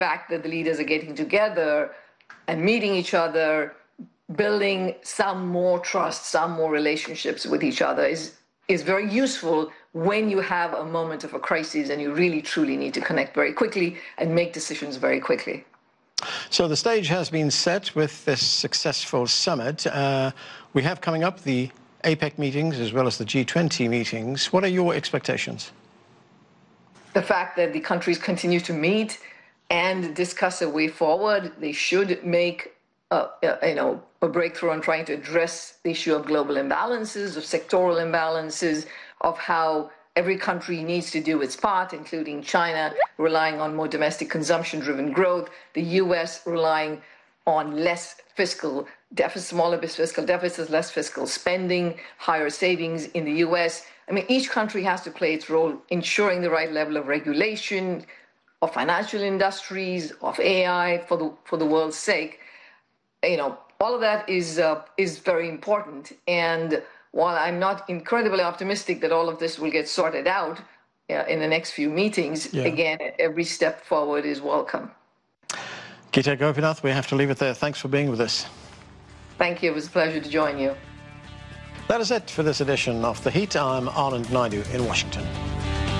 fact that the leaders are getting together and meeting each other, building some more trust, some more relationships with each other is very useful when you have a moment of a crisis and you really truly need to connect very quickly and make decisions very quickly. So the stage has been set with this successful summit. We have coming up the APEC meetings as well as the G20 meetings. What are your expectations? The fact that the countries continue to meet and discuss a way forward. They should make a breakthrough on trying to address the issue of global imbalances, of sectoral imbalances, of how every country needs to do its part, including China relying on more domestic consumption-driven growth, the US relying on less fiscal deficit, smaller fiscal deficits, less fiscal spending, higher savings in the US. I mean, each country has to play its role, ensuring the right level of regulation of financial industries, of AI for the world's sake. All of that is very important. And while I'm not incredibly optimistic that all of this will get sorted out in the next few meetings, again, every step forward is welcome. Geeta Gopinath, we have to leave it there. Thanks for being with us. Thank you. It was a pleasure to join you. That is it for this edition of The Heat. I'm Anand Naidu in Washington.